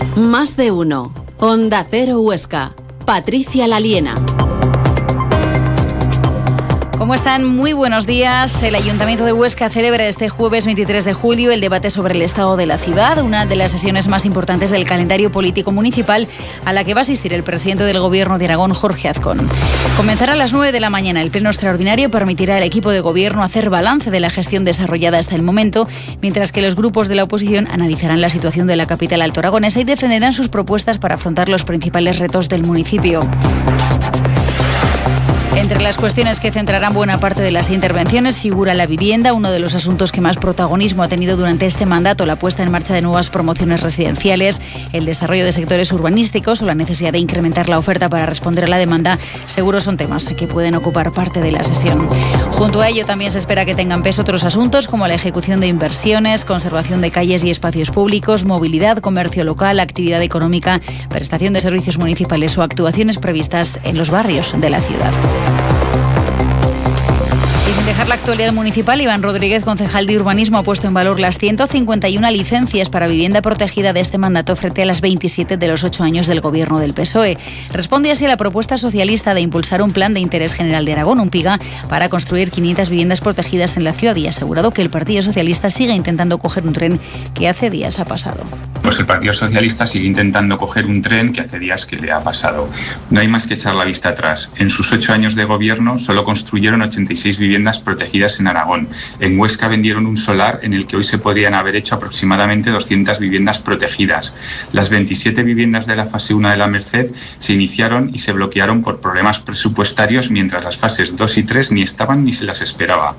Más de uno. Onda Cero Huesca. Patricia Laliena. ¿Cómo están? Muy buenos días. El Ayuntamiento de Huesca celebra este jueves 23 de julio el debate sobre el estado de la ciudad, una de las sesiones más importantes del calendario político municipal a la que va a asistir el presidente del Gobierno de Aragón, Jorge Azcón. Comenzará a las 9 de la mañana. El pleno extraordinario permitirá al equipo de Gobierno hacer balance de la gestión desarrollada hasta el momento, mientras que los grupos de la oposición analizarán la situación de la capital altoaragonesa y defenderán sus propuestas para afrontar los principales retos del municipio. Entre las cuestiones que centrarán buena parte de las intervenciones figura la vivienda, uno de los asuntos que más protagonismo ha tenido durante este mandato, la puesta en marcha de nuevas promociones residenciales, el desarrollo de sectores urbanísticos o la necesidad de incrementar la oferta para responder a la demanda, seguro son temas que pueden ocupar parte de la sesión. Junto a ello también se espera que tengan peso otros asuntos como la ejecución de inversiones, conservación de calles y espacios públicos, movilidad, comercio local, actividad económica, prestación de servicios municipales o actuaciones previstas en los barrios de la ciudad. Y sin dejar la actualidad municipal, Iván Rodríguez, concejal de Urbanismo, ha puesto en valor las 151 licencias para vivienda protegida de este mandato frente a las 27 de los 8 años del Gobierno del PSOE. Responde así a la propuesta socialista de impulsar un plan de interés general de Aragón, un PIGA, para construir 500 viviendas protegidas en la ciudad y ha asegurado que el Partido Socialista sigue intentando coger un tren que hace días ha pasado. Pues el Partido Socialista sigue intentando coger un tren que hace días que le ha pasado. No hay más que echar la vista atrás. En sus 8 años de gobierno solo construyeron 86 viviendas protegidas en Aragón. En Huesca vendieron un solar en el que hoy se podrían haber hecho aproximadamente 200 viviendas protegidas. Las 27 viviendas de la fase 1 de la Merced se iniciaron y se bloquearon por problemas presupuestarios, mientras las fases 2 y 3 ni estaban ni se las esperaba.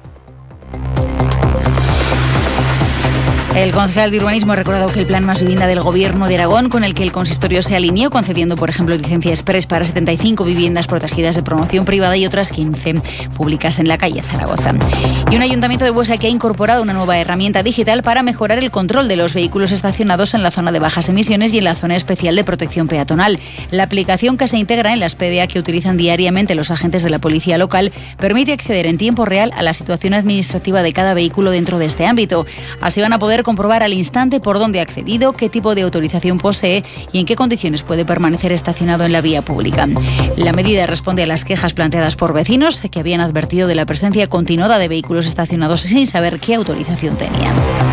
El concejal de Urbanismo ha recordado que el plan Más Vivienda del Gobierno de Aragón, con el que el consistorio se alineó, concediendo, por ejemplo, licencia express para 75 viviendas protegidas de promoción privada y otras 15 públicas en la calle Zaragoza. Y un ayuntamiento de Huesca que ha incorporado una nueva herramienta digital para mejorar el control de los vehículos estacionados en la zona de bajas emisiones y en la zona especial de protección peatonal. La aplicación, que se integra en las PDA que utilizan diariamente los agentes de la policía local, permite acceder en tiempo real a la situación administrativa de cada vehículo dentro de este ámbito. Así van a poder comprobar al instante por dónde ha accedido, qué tipo de autorización posee y en qué condiciones puede permanecer estacionado en la vía pública. La medida responde a las quejas planteadas por vecinos que habían advertido de la presencia continuada de vehículos estacionados sin saber qué autorización tenían.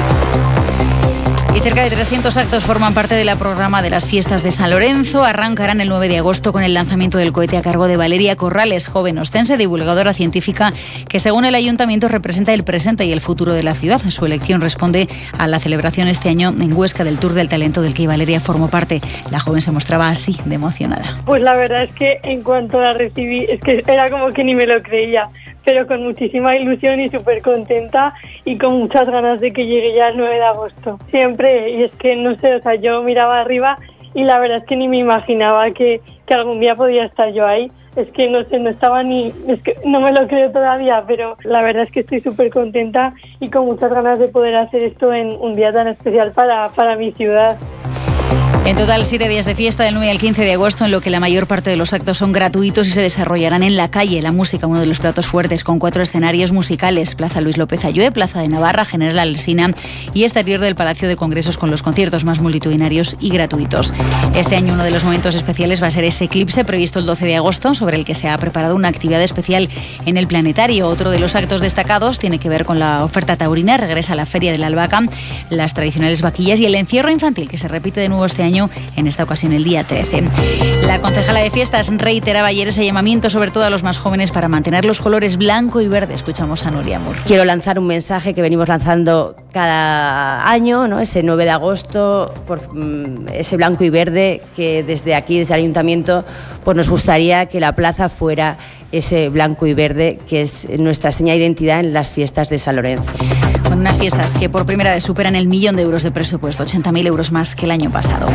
Y cerca de 300 actos forman parte de la programa de las fiestas de San Lorenzo. Arrancarán el 9 de agosto con el lanzamiento del cohete a cargo de Valeria Corrales, joven ostense, divulgadora científica que, según el ayuntamiento, representa el presente y el futuro de la ciudad. Su elección responde a la celebración este año en Huesca del Tour del Talento del que Valeria formó parte. La joven se mostraba así de emocionada. Pues la verdad es que en cuanto la recibí, es que era como que ni me lo creía, pero con muchísima ilusión y súper contenta y con muchas ganas de que llegue ya el 9 de agosto. Siempre, y es que no sé, o sea, yo miraba arriba y la verdad es que ni me imaginaba que algún día podía estar yo ahí. Es que no sé, no estaba ni, es que no me lo creo todavía, pero la verdad es que estoy súper contenta y con muchas ganas de poder hacer esto en un día tan especial para mi ciudad. En total, 7 días de fiesta del 9 al 15 de agosto, en lo que la mayor parte de los actos son gratuitos y se desarrollarán en la calle. La música, uno de los platos fuertes, con 4 escenarios musicales: Plaza Luis López Ayue, Plaza de Navarra, General Alsina y exterior del Palacio de Congresos, con los conciertos más multitudinarios y gratuitos. Este año uno de los momentos especiales va a ser ese eclipse previsto el 12 de agosto, sobre el que se ha preparado una actividad especial en el planetario. Otro de los actos destacados tiene que ver con la oferta taurina. Regresa la Feria de la Albahaca, las tradicionales vaquillas y el encierro infantil, que se repite de nuevo este año, en esta ocasión el día 13. La concejala de fiestas reiteraba ayer ese llamamiento, sobre todo a los más jóvenes, para mantener los colores blanco y verde. Escuchamos a Nuria Mur. Quiero lanzar un mensaje que venimos lanzando cada año, ¿no? Ese 9 de agosto, por ese blanco y verde, que desde aquí, desde el ayuntamiento, pues nos gustaría que la plaza fuera ese blanco y verde, que es nuestra seña de identidad en las fiestas de San Lorenzo. Con unas fiestas que por primera vez superan el 1.000.000 de euros de presupuesto, 80.000 euros más que el año pasado.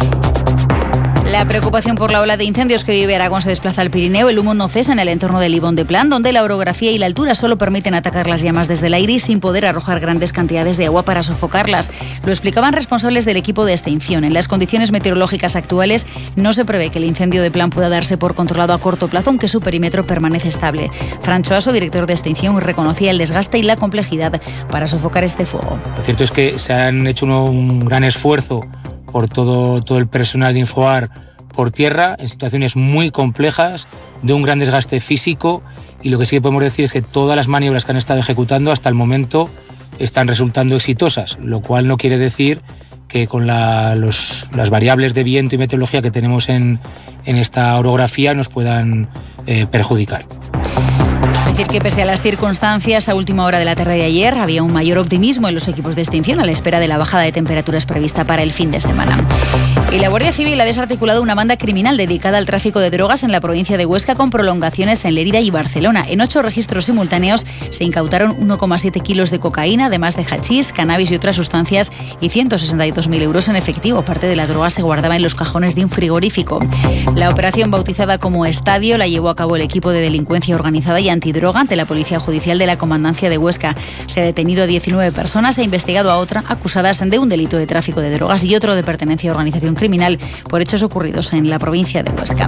La preocupación por la ola de incendios que vive Aragón se desplaza al Pirineo. El humo no cesa en el entorno del Ibón de Plan, donde la orografía y la altura solo permiten atacar las llamas desde el aire y sin poder arrojar grandes cantidades de agua para sofocarlas. Lo explicaban responsables del equipo de extinción. En las condiciones meteorológicas actuales no se prevé que el incendio de Plan pueda darse por controlado a corto plazo, aunque su perímetro permanece estable. Francho Aso, director de extinción, reconocía el desgaste y la complejidad para sofocar este fuego. Lo cierto es que se han hecho un gran esfuerzo por todo el personal de Infoar por tierra, en situaciones muy complejas, de un gran desgaste físico, y lo que sí que podemos decir es que todas las maniobras que han estado ejecutando hasta el momento están resultando exitosas, lo cual no quiere decir que con las variables de viento y meteorología que tenemos en esta orografía nos puedan perjudicar. Es decir, que pese a las circunstancias, a última hora de la tarde de ayer había un mayor optimismo en los equipos de extinción a la espera de la bajada de temperaturas prevista para el fin de semana. Y la Guardia Civil ha desarticulado una banda criminal dedicada al tráfico de drogas en la provincia de Huesca, con prolongaciones en Lérida y Barcelona. En 8 registros simultáneos se incautaron 1,7 kilos de cocaína, además de hachís, cannabis y otras sustancias, y 162.000 euros en efectivo. Parte de la droga se guardaba en los cajones de un frigorífico. La operación, bautizada como Estadio, la llevó a cabo el equipo de delincuencia organizada y antidroga ante la Policía Judicial de la Comandancia de Huesca. Se ha detenido a 19 personas e investigado a otra acusadas de un delito de tráfico de drogas y otro de pertenencia a organización criminal por hechos ocurridos en la provincia de Huesca.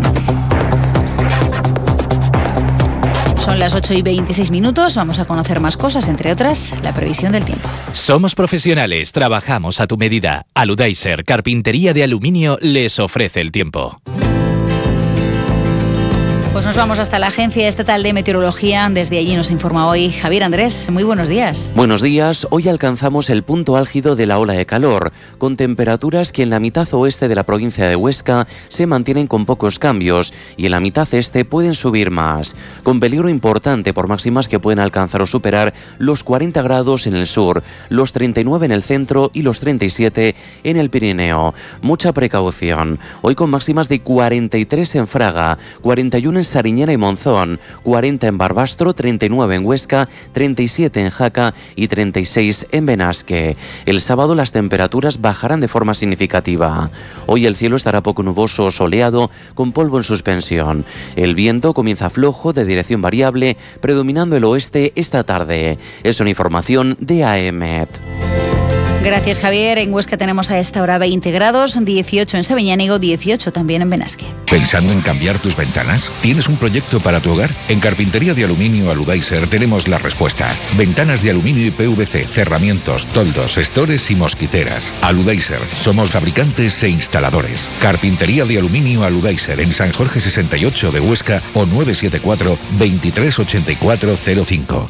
Son las 8:26. Vamos a conocer más cosas, entre otras, la previsión del tiempo. Somos profesionales, trabajamos a tu medida. Aludaiser, carpintería de aluminio, les ofrece el tiempo. Pues nos vamos hasta la Agencia Estatal de Meteorología. Desde allí nos informa hoy Javier Andrés. Muy buenos días. Buenos días. Hoy alcanzamos el punto álgido de la ola de calor, con temperaturas que en la mitad oeste de la provincia de Huesca se mantienen con pocos cambios y en la mitad este pueden subir más, con peligro importante por máximas que pueden alcanzar o superar los 40 grados en el sur, los 39 en el centro y los 37 en el Pirineo. Mucha precaución. Hoy con máximas de 43 en Fraga, 41 en Sariñena y Monzón, 40 en Barbastro, 39 en Huesca, 37 en Jaca y 36 en Benasque. El sábado las temperaturas bajarán de forma significativa. Hoy el cielo estará poco nuboso o soleado, con polvo en suspensión. El viento comienza flojo, de dirección variable, predominando el oeste esta tarde. Es una información de AEMET. Gracias, Javier. En Huesca tenemos a esta hora 20 grados, 18 en Sabiñánigo, 18 también en Benasque. ¿Pensando en cambiar tus ventanas? ¿Tienes un proyecto para tu hogar? En Carpintería de Aluminio Aludaiser tenemos la respuesta. Ventanas de aluminio y PVC, cerramientos, toldos, estores y mosquiteras. Aludaiser, somos fabricantes e instaladores. Carpintería de Aluminio Aludaiser en San Jorge 68 de Huesca o 974 238405.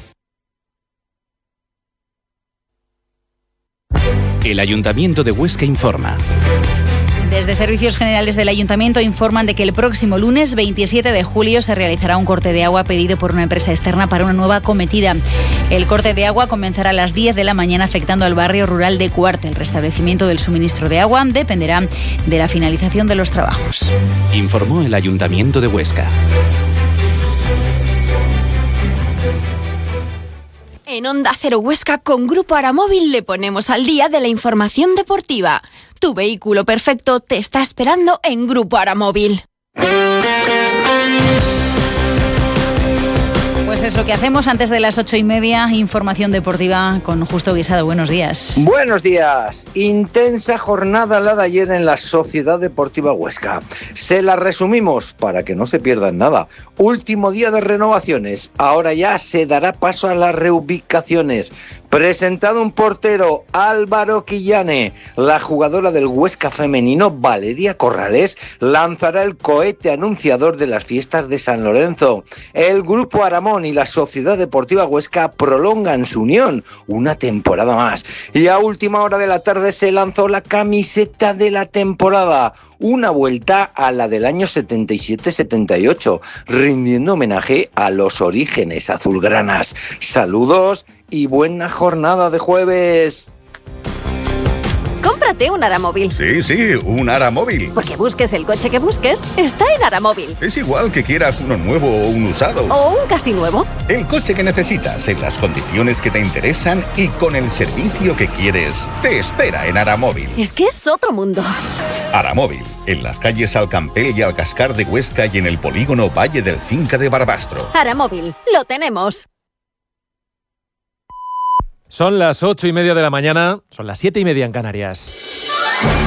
El Ayuntamiento de Huesca informa. Desde Servicios Generales del Ayuntamiento informan de que el próximo lunes 27 de julio se realizará un corte de agua pedido por una empresa externa para una nueva acometida. El corte de agua comenzará a las 10 de la mañana afectando al barrio rural de Cuarte. El restablecimiento del suministro de agua dependerá de la finalización de los trabajos. Informó el Ayuntamiento de Huesca. En Onda Cero Huesca, con Grupo Aramóvil le ponemos al día de la información deportiva. Tu vehículo perfecto te está esperando en Grupo Aramóvil. Pues es lo que hacemos antes de las 8:30. Información deportiva con Justo Guisado. Buenos días. Buenos días. Intensa jornada la de ayer en la Sociedad Deportiva Huesca. Se la resumimos para que no se pierdan nada. Último día de renovaciones. Ahora ya se dará paso a las reubicaciones. Presentado un portero, Álvaro Quillane. La jugadora del Huesca femenino, Valeria Corrales, lanzará el cohete anunciador de las fiestas de San Lorenzo. El Grupo Aramón y la Sociedad Deportiva Huesca prolongan su unión una temporada más. Y a última hora de la tarde se lanzó la camiseta de la temporada. Una vuelta a la del año 77-78, rindiendo homenaje a los orígenes azulgranas. Saludos y buena jornada de jueves. Cómprate un Aramóvil. Sí, un Aramóvil. Porque busques el coche que busques, está en Aramóvil. Es igual que quieras uno nuevo o un usado. O un casi nuevo. El coche que necesitas, en las condiciones que te interesan y con el servicio que quieres, te espera en Aramóvil. Es que es otro mundo. Aramóvil, en las calles Alcampel y Alcascar de Huesca y en el polígono Valle del Cinca de Barbastro. Aramóvil, lo tenemos. Son las 8:30 de la mañana, son las 7:30 en Canarias.